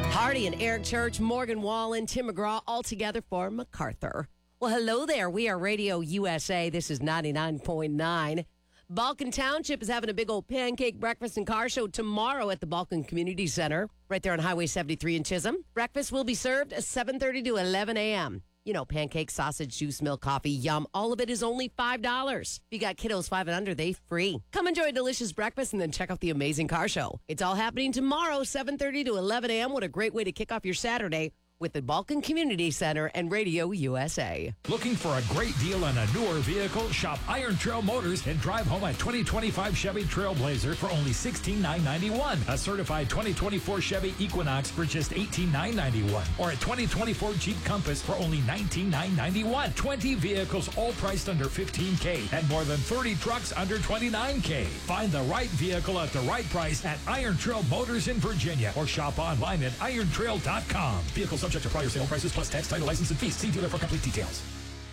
Hardy and Eric Church, Morgan Wallen, Tim McGraw, all together for MacArthur. Well, hello there. We are Radio USA. This is 99.9. Balkan Township is having a big old pancake breakfast and car show tomorrow at the Balkan Community Center, right there on Highway 73 in Chisholm. Breakfast will be served at 7:30 to 11 a.m. You know, pancakes, sausage, juice, milk, coffee, yum. All of it is only $5. If you got kiddos 5 and under, they free. Come enjoy a delicious breakfast and then check out the amazing car show. It's all happening tomorrow, 7:30 to 11 a.m. What a great way to kick off your Saturday with the Balkan Community Center and Radio USA. Looking for a great deal on a newer vehicle? Shop Iron Trail Motors and drive home a 2025 Chevy Trailblazer for only $16,991. A certified 2024 Chevy Equinox for just $18,991. Or a 2024 Jeep Compass for only $19,991. 20 vehicles all priced under $15K and more than 30 trucks under $29K. Find the right vehicle at the right price at Iron Trail Motors in Virginia or shop online at irontrail.com. Vehicles subject to prior sale prices plus tax, title, license, and fees. See dealer for complete details.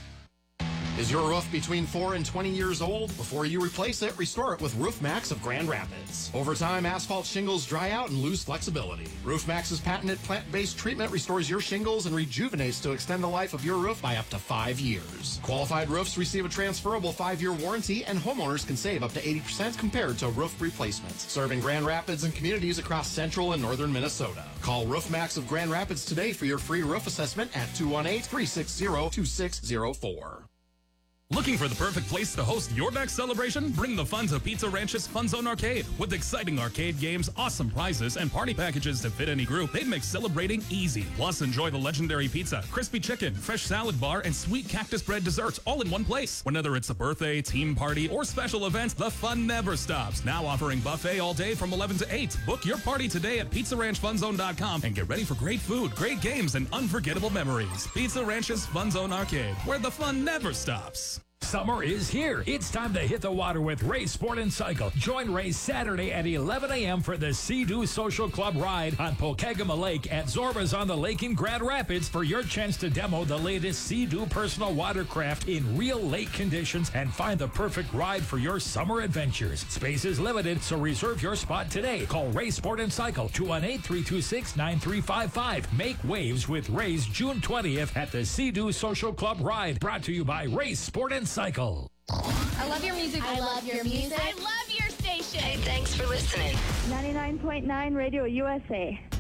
Is your roof between 4 and 20 years old? Before you replace it, restore it with Roof Max of Grand Rapids. Over time, asphalt shingles dry out and lose flexibility. Roof Max's patented plant-based treatment restores your shingles and rejuvenates to extend the life of your roof by up to 5 years. Qualified roofs receive a transferable 5-year warranty, and homeowners can save up to 80% compared to roof replacements. Serving Grand Rapids and communities across central and northern Minnesota. Call Roof Max of Grand Rapids today for your free roof assessment at 218-360-2604. Looking for the perfect place to host your next celebration? Bring the fun to Pizza Ranch's Fun Zone Arcade. With exciting arcade games, awesome prizes, and party packages to fit any group, they make celebrating easy. Plus, enjoy the legendary pizza, crispy chicken, fresh salad bar, and sweet cactus bread desserts all in one place. Whether it's a birthday, team party, or special events, the fun never stops. Now offering buffet all day from 11 to 8. Book your party today at PizzaRanchFunZone.com and get ready for great food, great games, and unforgettable memories. Pizza Ranch's Fun Zone Arcade, where the fun never stops. Summer is here. It's time to hit the water with Ray's Sport and Cycle. Join Ray Saturday at 11 a.m. for the Sea-Doo Social Club ride on Pokegama Lake at Zorba's on the Lake in Grand Rapids for your chance to demo the latest Sea-Doo personal watercraft in real lake conditions and find the perfect ride for your summer adventures. Space is limited, so reserve your spot today. Call Ray Sport and Cycle, 218-326-9355. Make waves with Ray's June 20th at the Sea-Doo Social Club ride. Brought to you by Ray's Sport and Cycle. I love your music. I love your music. I love your station. Hey, thanks for listening. 99.9 Radio USA.